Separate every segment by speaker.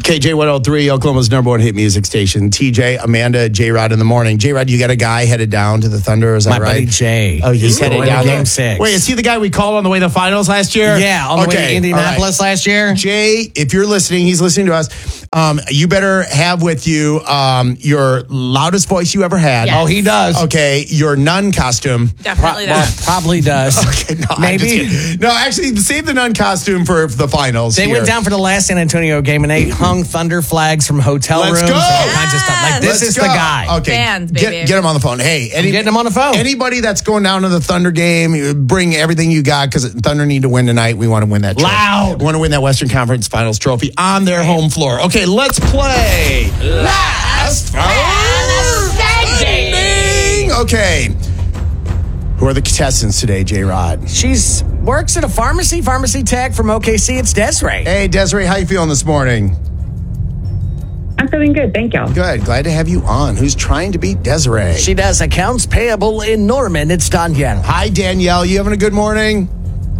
Speaker 1: KJ103, Oklahoma's number one hit music station. TJ, Amanda, J-Rod in the morning. J-Rod, you got a guy headed down to the Thunder, is that
Speaker 2: My
Speaker 1: right?
Speaker 2: buddy Jay.
Speaker 1: Oh, he's headed down there.
Speaker 2: Game 6.
Speaker 1: Wait, is he the guy we called on the way to the finals last year?
Speaker 2: Yeah, on the way to Indianapolis last year.
Speaker 1: Jay, if you're listening, he's listening to us. You better have with you your loudest voice you ever had.
Speaker 3: Yes.
Speaker 2: Oh, he does.
Speaker 1: Okay, your nun costume.
Speaker 3: Definitely does.
Speaker 2: Probably does.
Speaker 1: Okay, no, I'm
Speaker 2: Maybe.
Speaker 1: just kidding. No, actually, save the nun costume for the finals.
Speaker 2: They went down for the last San Antonio game and they hung Thunder flags from hotel
Speaker 1: Let's
Speaker 2: rooms
Speaker 1: go.
Speaker 2: and all kinds of stuff. Like, this
Speaker 1: Let's
Speaker 2: is
Speaker 1: go.
Speaker 2: the guy.
Speaker 1: Okay,
Speaker 3: Fans, baby.
Speaker 1: get him on the phone. Hey,
Speaker 2: I'm getting him on the phone.
Speaker 1: Anybody that's going down to the Thunder game, bring everything you got because Thunder need to win tonight. We want to win that trophy.
Speaker 2: Loud.
Speaker 1: We want to win that Western Conference Finals trophy on their home floor. Okay, let's play Last Standing. Okay. Who are the contestants today, J-Rod?
Speaker 2: She's works at a pharmacy tech from OKC. It's Desiree.
Speaker 1: Hey, Desiree, how you feeling this morning?
Speaker 4: I'm feeling good, thank y'all.
Speaker 1: Good. Glad to have you on. Who's trying to beat Desiree?
Speaker 2: She does accounts payable in Norman. It's Danielle.
Speaker 1: Hi, Danielle. You having a good morning?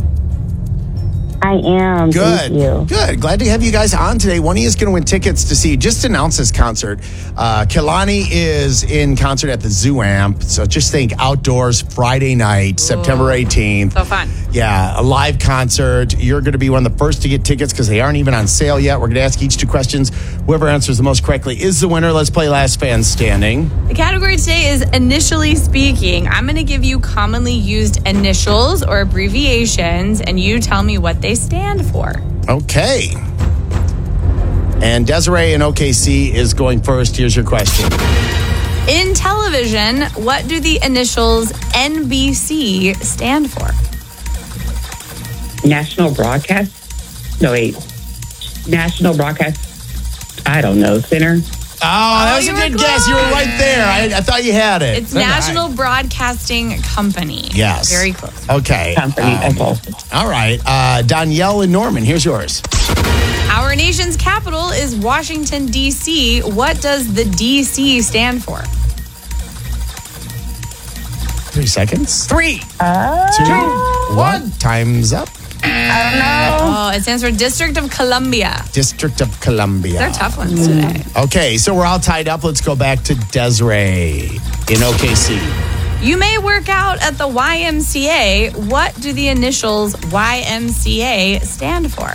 Speaker 4: I am.
Speaker 1: Good.
Speaker 4: Thank you.
Speaker 1: Good. Glad to have you guys on today. One of you is going to win tickets to see, just announce this concert. Kehlani is in concert at the Zoo Amp. So just think outdoors Friday night, September 18th.
Speaker 3: So fun.
Speaker 1: Yeah, a live concert. You're going to be one of the first to get tickets because they aren't even on sale yet. We're going to ask each 2 questions. Whoever answers the most correctly is the winner. Let's play Last Fan Standing.
Speaker 3: The category today is initially speaking. I'm going to give you commonly used initials or abbreviations, and you tell me what they stand for.
Speaker 1: Okay. And Desiree in OKC is going first. Here's your question.
Speaker 3: In television, what do the initials NBC stand for?
Speaker 4: National Broadcast? No, wait. National Broadcast, I don't know, Center?
Speaker 1: Oh, that was
Speaker 3: you
Speaker 1: a
Speaker 3: were
Speaker 1: good guess. You were right there. I thought you had it.
Speaker 3: It's National Broadcasting Company.
Speaker 1: Yes.
Speaker 3: Very close.
Speaker 1: Okay.
Speaker 4: Company, okay.
Speaker 1: All right. Danielle and Norman, here's yours.
Speaker 3: Our nation's capital is Washington, D.C. What does the D.C. stand for?
Speaker 1: 3 seconds.
Speaker 2: 3,
Speaker 1: 2, 1. Time's up.
Speaker 3: Oh, it stands for District of Columbia.
Speaker 1: District of Columbia.
Speaker 3: They're tough ones today.
Speaker 1: Okay, so we're all tied up. Let's go back to Desiree in OKC.
Speaker 3: You may work out at the YMCA. What do the initials YMCA stand for?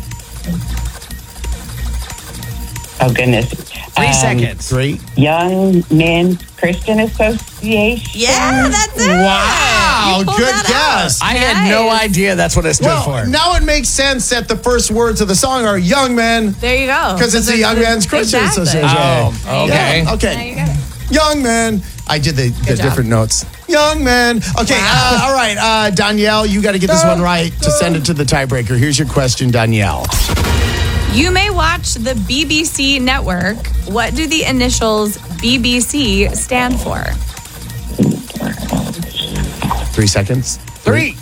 Speaker 4: Oh, goodness.
Speaker 2: 3 seconds.
Speaker 1: 3.
Speaker 4: Young Men Christian Association?
Speaker 3: Yeah, that's it.
Speaker 1: Wow,
Speaker 3: You pulled
Speaker 1: good
Speaker 3: that
Speaker 1: guess.
Speaker 3: out.
Speaker 2: I had no
Speaker 3: Nice.
Speaker 2: idea that's what it stood
Speaker 1: Well,
Speaker 2: for.
Speaker 1: now it makes sense that the first words of the song are young men
Speaker 3: There you go.
Speaker 1: because it's the Young Men's Christian
Speaker 3: Exactly.
Speaker 1: Association.
Speaker 2: Oh, okay.
Speaker 1: Yeah,
Speaker 3: Now
Speaker 1: okay.
Speaker 3: you got it.
Speaker 1: Young men. I did the
Speaker 3: job.
Speaker 1: different notes. Young men. Okay, all right. Danielle, you got to get this one right to send it to the tiebreaker. Here's your question, Danielle.
Speaker 3: You may watch the BBC network. What do the initials BBC stand for?
Speaker 1: 3 seconds.
Speaker 2: 3.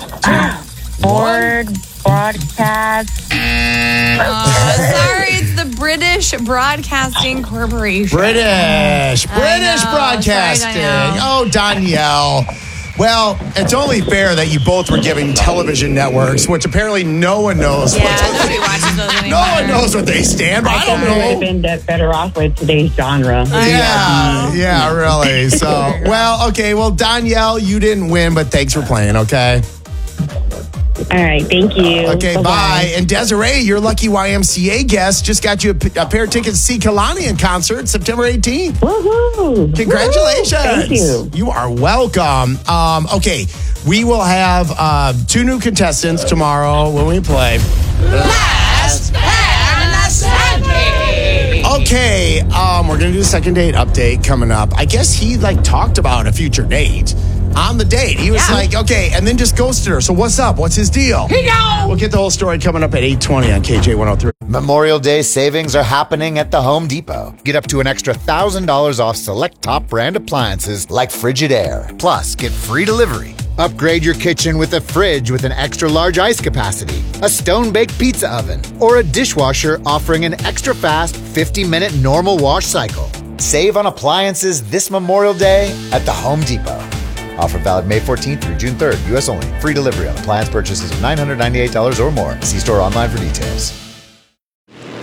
Speaker 4: Board Broadcast.
Speaker 3: Sorry, it's the British Broadcasting Corporation.
Speaker 1: British
Speaker 3: know.
Speaker 1: Broadcasting.
Speaker 3: Sorry, Danielle.
Speaker 1: Oh, Danielle. Well, it's only fair that you both were giving television networks, which apparently no one knows.
Speaker 3: Yeah, nobody watches those anymore.
Speaker 1: No one knows what they stand for. I don't
Speaker 4: would have
Speaker 1: know.
Speaker 4: been better off with today's genre.
Speaker 1: Yeah, really. So, well, okay. Well, Danielle, you didn't win, but thanks for playing, okay?
Speaker 4: All right, thank you.
Speaker 1: Okay, bye. And Desiree, your lucky YMCA guest, just got you a pair of tickets to see Kehlani in concert September 18th.
Speaker 4: Woohoo!
Speaker 1: Congratulations.
Speaker 4: Thank you.
Speaker 1: You are welcome. Okay, we will have 2 new contestants tomorrow when we play Last Man Standing. Okay, we're going to do the second date update coming up. I guess he talked about a future date. On the date, he was like, okay, and then just ghosted her. So what's up? What's his deal? Here you go. We'll get the whole story coming up at 8:20 on KJ103.
Speaker 5: Memorial Day savings are happening at the Home Depot. Get up to an extra $1,000 off select top brand appliances like Frigidaire. Plus, get free delivery. Upgrade your kitchen with a fridge with an extra large ice capacity, a stone-baked pizza oven, or a dishwasher offering an extra fast 50-minute normal wash cycle. Save on appliances this Memorial Day at the Home Depot. Offer valid May 14th through June 3rd. U.S. only. Free delivery on appliance purchases of $998 or more. See store online for details.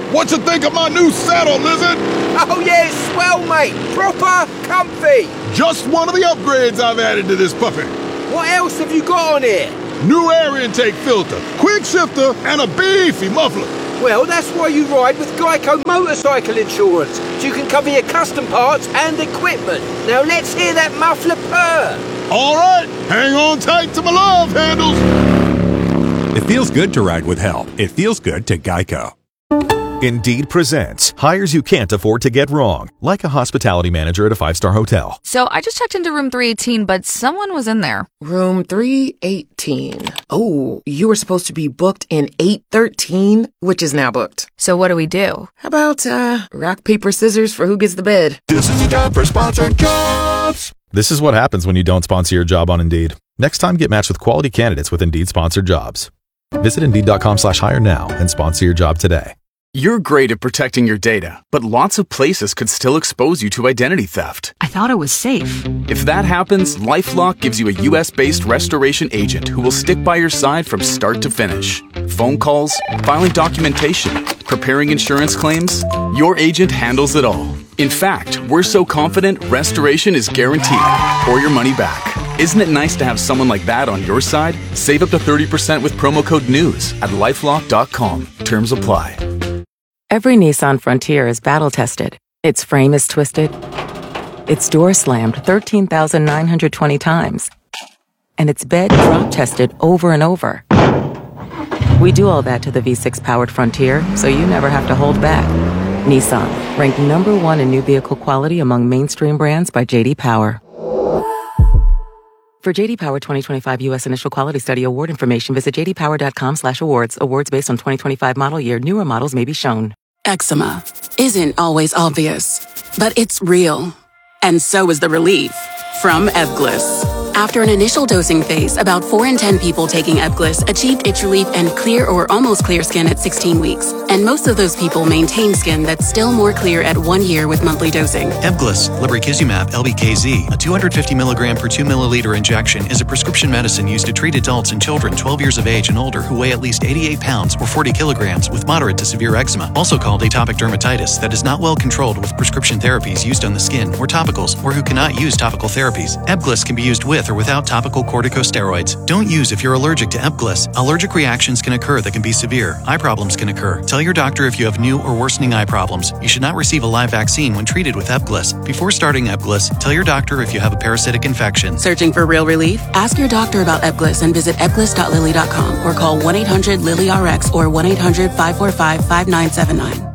Speaker 6: What you think of my new saddle, Lizard?
Speaker 7: Oh yeah, it's swell, mate. Proper comfy.
Speaker 6: Just one of the upgrades I've added to this puppy.
Speaker 7: What else have you got on here?
Speaker 6: New air intake filter, quick shifter, and a beefy muffler.
Speaker 7: Well, that's why you ride with Geico Motorcycle Insurance, so you can cover your custom parts and equipment. Now let's hear that muffler purr.
Speaker 6: All right, hang on tight to my love handles.
Speaker 8: It feels good to ride with help. It feels good to Geico.
Speaker 9: Indeed presents hires you can't afford to get wrong, like a hospitality manager at a 5-star hotel.
Speaker 10: So I just checked into room 318, but someone was in there.
Speaker 11: Room 318. Oh, you were supposed to be booked in 813, which is now booked.
Speaker 10: So what do we do?
Speaker 11: How about, rock, paper, scissors for who gets the bed?
Speaker 9: This is a job for sponsored jobs. This is what happens when you don't sponsor your job on Indeed. Next time, get matched with quality candidates with Indeed sponsored jobs. Visit Indeed.com/hire now and sponsor your job today.
Speaker 12: You're great at protecting your data, but lots of places could still expose you to identity theft.
Speaker 13: I thought it was safe.
Speaker 12: If that happens, LifeLock gives you a US-based restoration agent who will stick by your side from start to finish. Phone calls, filing documentation, preparing insurance claims, your agent handles it all. In fact, we're so confident restoration is guaranteed or your money back. Isn't it nice to have someone like that on your side? Save up to 30% with promo code NEWS at LifeLock.com. Terms apply.
Speaker 11: Every Nissan Frontier is battle-tested. Its frame is twisted. Its door slammed 13,920 times. And its bed drop-tested over and over. We do all that to the V6-powered Frontier, so you never have to hold back. Nissan, ranked #1 in new vehicle quality among mainstream brands by J.D. Power. For J.D. Power 2025 U.S. Initial Quality Study Award information, visit jdpower.com/awards. Awards based on 2025 model year. Newer models may be shown.
Speaker 13: Eczema isn't always obvious, but it's real. And so is the relief from Ebglyss. After an initial dosing phase, about 4 in 10 people taking Ebglyss achieved itch relief and clear or almost clear skin at 16 weeks. And most of those people maintain skin that's still more clear at 1 year with monthly dosing.
Speaker 14: Ebglyss, lebrikizumab LBKZ, a 250 milligram per 2 milliliter injection, is a prescription medicine used to treat adults and children 12 years of age and older who weigh at least 88 pounds or 40 kilograms with moderate to severe eczema, also called atopic dermatitis, that is not well controlled with prescription therapies used on the skin or topicals, or who cannot use topical therapies. Ebglyss can be used with or without topical corticosteroids. Don't use if you're allergic to Ebglyss. Allergic reactions can occur that can be severe. Eye problems can occur. Tell your doctor if you have new or worsening eye problems. You should not receive a live vaccine when treated with Ebglyss. Before starting Ebglyss, tell your doctor if you have a parasitic infection.
Speaker 13: Searching for real relief? Ask your doctor about Ebglyss and visit ebglyss.lilly.com or call 1-800-LILY-RX or 1-800-545-5979.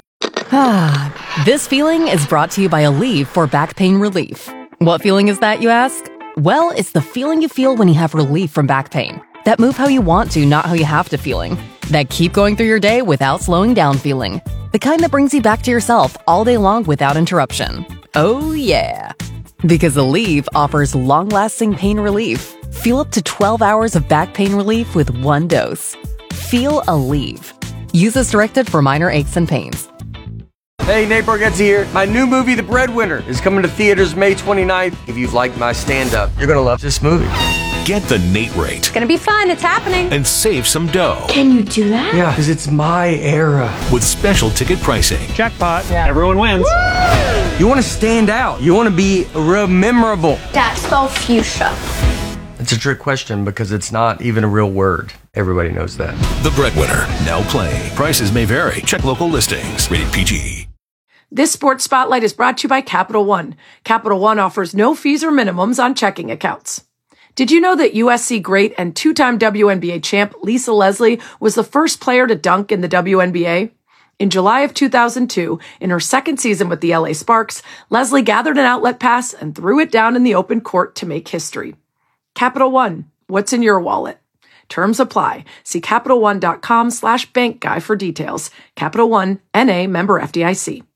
Speaker 15: This feeling is brought to you by Aleve for back pain relief. What feeling is that, you ask? Well, it's the feeling you feel when you have relief from back pain. That move how you want to, not how you have to feeling. That keep going through your day without slowing down feeling. The kind that brings you back to yourself all day long without interruption. Oh yeah. Because Aleve offers long-lasting pain relief. Feel up to 12 hours of back pain relief with 1 dose. Feel Aleve. Use as directed for minor aches and pains.
Speaker 7: Hey, Nate Bargatze here. My new movie, The Breadwinner, is coming to theaters May 29th. If you've liked my stand-up, you're gonna love this movie.
Speaker 8: Get the Nate rate
Speaker 3: It's gonna be fun. It's happening.
Speaker 8: and save some dough
Speaker 3: Can you do that?
Speaker 7: Yeah, because it's my era.
Speaker 8: with special ticket pricing.
Speaker 7: Jackpot. Yeah. Everyone wins. You want to stand out. You want to be memorable.
Speaker 3: Dad, spell fuchsia.
Speaker 7: It's a trick question because it's not even a real word. Everybody knows that.
Speaker 8: The Breadwinner, now playing. Prices may vary. Check local listings. Rated PG.
Speaker 16: This Sports Spotlight is brought to you by Capital One. Capital One offers no fees or minimums on checking accounts. Did you know that USC great and 2-time WNBA champ Lisa Leslie was the first player to dunk in the WNBA? In July of 2002, in her second season with the LA Sparks, Leslie gathered an outlet pass and threw it down in the open court to make history. Capital One, what's in your wallet? Terms apply. See CapitalOne.com/bankguy for details. Capital One, N.A., member FDIC.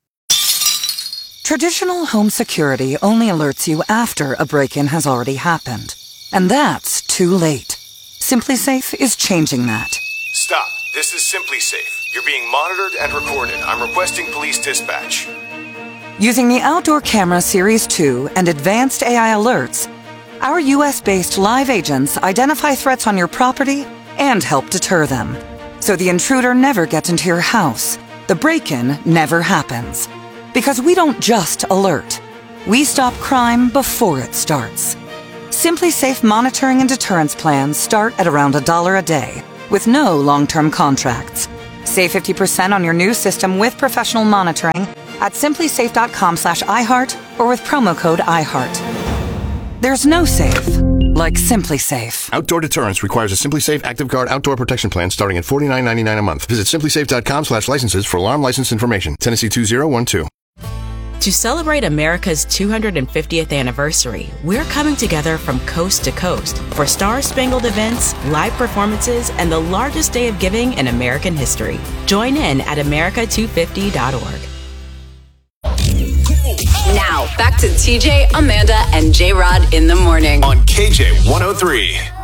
Speaker 17: Traditional home security only alerts you after a break-in has already happened. And that's too late. SimpliSafe is changing that.
Speaker 18: Stop. This is SimpliSafe. You're being monitored and recorded. I'm requesting police dispatch.
Speaker 17: Using the Outdoor Camera Series 2 and advanced AI alerts, our US-based live agents identify threats on your property and help deter them. So the intruder never gets into your house, the break-in never happens. Because we don't just alert. We stop crime before it starts. Simply Safe monitoring and deterrence plans start at around $1 a day, with no long-term contracts. Save 50% on your new system with professional monitoring at simplysafe.com/iHeart or with promo code iHeart. There's no safe like Simply Safe.
Speaker 18: Outdoor deterrence requires a Simply Safe Active Guard outdoor protection plan starting at $49.99 a month. Visit simplysafe.com/licenses for alarm license information. Tennessee 2012.
Speaker 19: To celebrate America's 250th anniversary, we're coming together from coast to coast for star-spangled events, live performances, and the largest day of giving in American history. Join in at america250.org.
Speaker 20: Now, back to TJ, Amanda, and J-Rod in the morning.
Speaker 8: On KJ 103.